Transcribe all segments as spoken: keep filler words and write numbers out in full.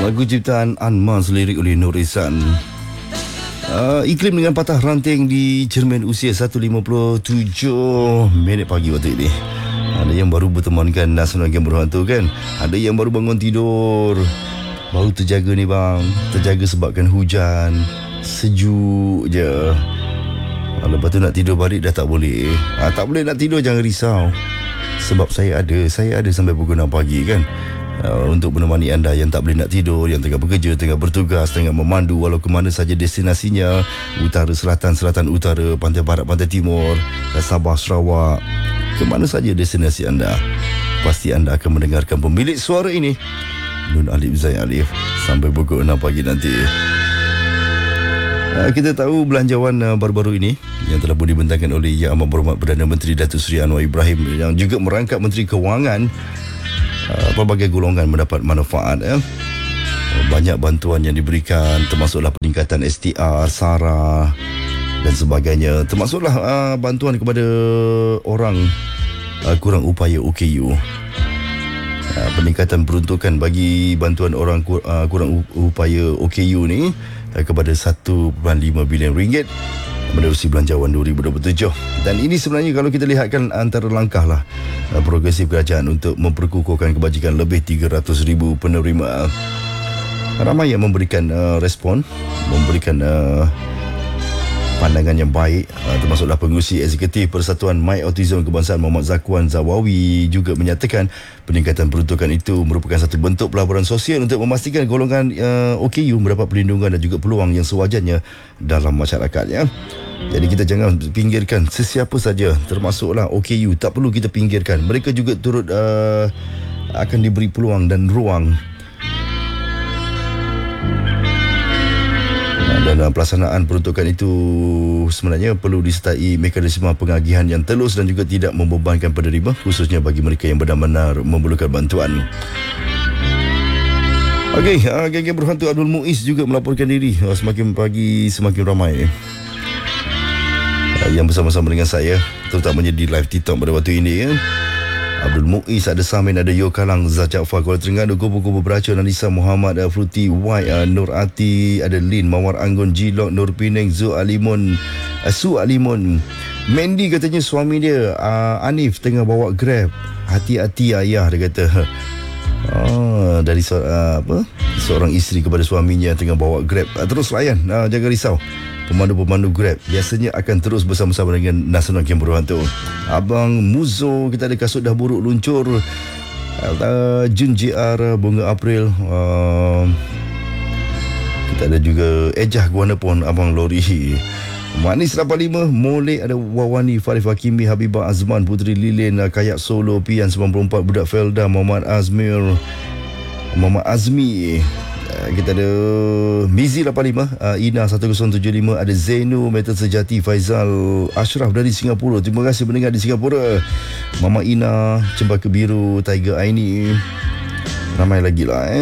Lagu ciptaan Anma, selirik oleh Nur Ihsan. Uh, iklim dengan patah ranting di cermin usia seratus lima puluh tujuh minit pagi waktu ini. Ada yang baru bertemankan Nasional Game Berhantu kan. Ada yang baru bangun tidur. Baru terjaga ni bang. Terjaga sebabkan hujan. Sejuk je. Lepas tu nak tidur balik dah tak boleh. ha, Tak boleh nak tidur, jangan risau. Sebab saya ada Saya ada sampai pukul enam pagi kan. Uh, untuk menemani anda yang tak boleh nak tidur, yang tengah bekerja, tengah bertugas, tengah memandu walau ke mana saja destinasinya, utara, selatan, selatan, utara, pantai barat, pantai timur, Sabah, Sarawak, ke mana saja destinasi anda, pasti anda akan mendengarkan pemilik suara ini, Nun Alif Zain Alif, sampai pukul enam pagi nanti. Uh, kita tahu belanjawan uh, baru-baru ini yang telah pun dibentangkan oleh Yang Amat Berhormat Perdana Menteri Datuk Seri Anwar Ibrahim, yang juga merangkap Menteri Kewangan. Uh, pelbagai golongan mendapat manfaat eh. Banyak bantuan yang diberikan, termasuklah peningkatan S T R, SARA dan sebagainya. Termasuklah uh, bantuan kepada orang uh, kurang upaya O K U. uh, Peningkatan peruntukan bagi bantuan orang kur, uh, kurang upaya O K U ni uh, kepada satu perpuluhan lima bilion ringgit menerusi belanjawan dua ribu dua puluh tujuh. Dan ini sebenarnya kalau kita lihatkan antara langkah lah progresif kerajaan untuk memperkukuhkan kebajikan lebih tiga ratus ribu penerima. Ramai yang memberikan uh, respon, memberikan uh, pandangan yang baik, uh, termasuklah pengurusi eksekutif Persatuan My Autism Kebangsaan Muhammad Zakwan Zawawi juga menyatakan peningkatan peruntukan itu merupakan satu bentuk pelaburan sosial untuk memastikan golongan uh, O K U mendapat perlindungan dan juga peluang yang sewajarnya dalam masyarakatnya. Jadi kita jangan pinggirkan sesiapa saja, termasuklah O K U, tak perlu kita pinggirkan. Mereka juga turut uh, akan diberi peluang dan ruang. Dan uh, pelaksanaan peruntukan itu sebenarnya perlu disertai mekanisme pengagihan yang telus dan juga tidak membebankan penerima, khususnya bagi mereka yang benar-benar memerlukan bantuan. Okey, uh, geng-geng berhantu Abdul Muiz juga melaporkan diri. uh, Semakin pagi semakin ramai uh, yang bersama-sama dengan saya, terutamanya di live TikTok pada waktu ini ya. Abdul Muiz, ada Samin, ada Yo Kalang, Zah Jaafar, Kuala Terengganu, Kubu-Kubu Beraca, Nalisa Muhammad, uh, Fruity White, uh, Nur Ati, ada Lin, Mawar Anggun, Jilok, Nur Penang, Zu Alimun, uh, Su Alimun. Mandy katanya suami dia uh, Anif tengah bawa Grab. Hati-hati ayah, dia kata. Ah, dari so, uh, apa? seorang isteri kepada suaminya yang tengah bawa Grab. Uh, terus layan, uh, jangan risau. Pemandu-pemandu Grab biasanya akan terus bersama-sama dengan Nasional Game Berhantu. Abang Muzo, kita ada kasut dah buruk luncur. uh, Jun J R, Bunga April. uh, Kita ada juga Ejah Guana Pon, Abang Lori. Manis lapan puluh lima, Molek, ada Wawani, Farif Hakimi, Habibah Azman, Puteri Lilin, Kayak Solo, Pian sembilan puluh empat, Budak Felda, Muhammad Azmir, Muhammad Azmi. Kita ada Mizi lapan puluh lima, uh, Ina seribu tujuh puluh lima, ada Zainu, Metal Sejati, Faizal Ashraf dari Singapura. Terima kasih mendengar di Singapura. Mama Ina, Cempaka Biru, Tiger Aini. Ramai lagi lah eh.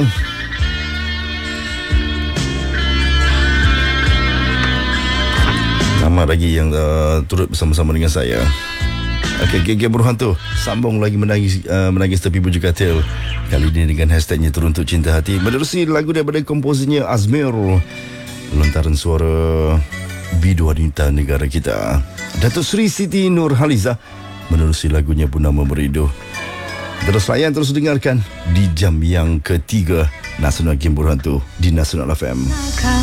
Ramai lagi yang uh, turut bersama-sama dengan saya. Okey, geng-geng berhantu sambung lagi menangis uh, menangis tepi bujuk katil. Kali ini dengan hashtagnya Teruntuk Cinta Hati, menerusi lagu daripada komposernya Azmir, lontaran suara bidu wanita negara kita Datuk Seri Siti Nurhaliza, menerusi lagunya Purnama Merindu. Terus layan, terus dengarkan di jam yang ketiga Nasional Game Berhantu di Nasional F M.